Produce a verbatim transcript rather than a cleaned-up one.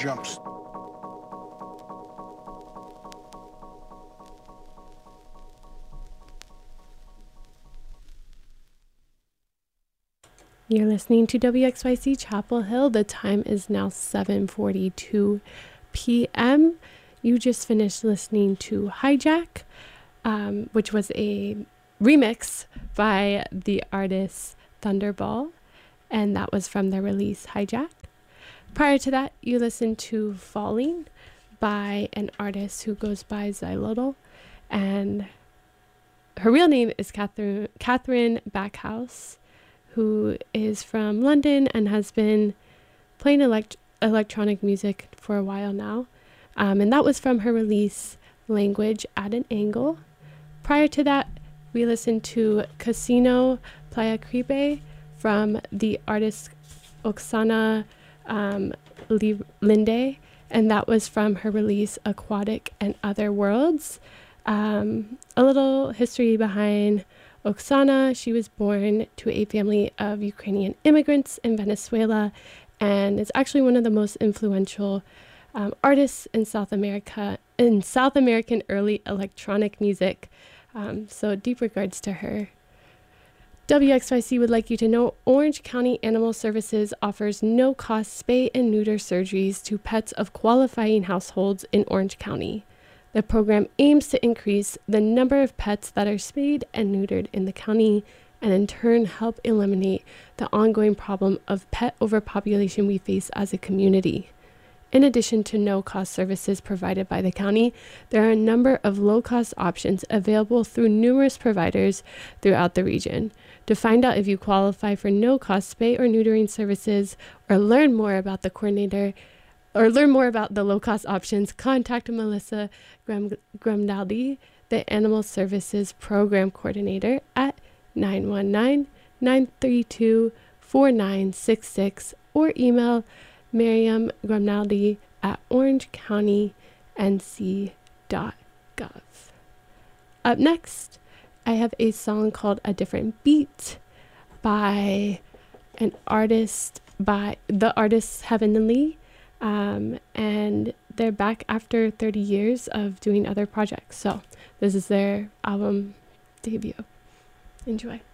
jumps. You're listening to W X Y C Chapel Hill. The time is now seven forty-two p m You just finished listening to Hijack, um, which was a remix by the artist Thunderball, and that was from their release Hijack. Prior to that, you listened to Falling by an artist who goes by Xylotl, and her real name is Catherine, Catherine Backhouse, who is from London and has been playing elect- electronic music for a while now. Um, and that was from her release, Language at an Angle. Prior to that, we listened to Casino Playa Crepe from the artist Oksana um, Li- Linde, and that was from her release, Aquatic and Other Worlds. Um, a little history behind Oksana. She was born to a family of Ukrainian immigrants in Venezuela and is actually one of the most influential um, artists in South America, in South American early electronic music. Um, so deep regards to her. W X Y C would like you to know Orange County Animal Services offers no-cost spay and neuter surgeries to pets of qualifying households in Orange County. The program aims to increase the number of pets that are spayed and neutered in the county and in turn help eliminate the ongoing problem of pet overpopulation we face as a community. In addition to no-cost services provided by the county, there are a number of low-cost options available through numerous providers throughout the region. To find out if you qualify for no-cost spay or neutering services or learn more about the coordinator or learn more about the low-cost options, contact Melissa Grum- Grumnaldi, the Animal Services Program Coordinator, at nine one nine, nine three two, four nine six six or email Miriam Grumnaldi at orange county n c dot gov. Up next, I have a song called A Different Beat by an artist, by the artist Heavenly. Um, and they're back after thirty years of doing other projects. So this is their album debut. Enjoy.